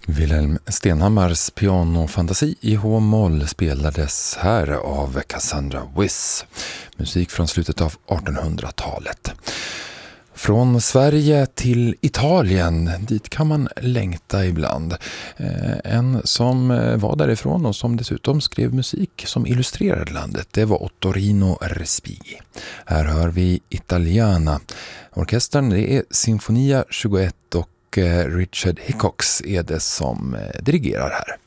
Wilhelm Stenhammars pianofantasi i H-moll spelades här av Cassandra Wyss. Musik från slutet av 1800-talet. Från Sverige till Italien, dit kan man längta ibland. En som var därifrån och som dessutom skrev musik som illustrerade landet, det var Ottorino Respighi. Här hör vi Italiana. Orkestern det är Sinfonia 21 och Richard Hickox är det som dirigerar här.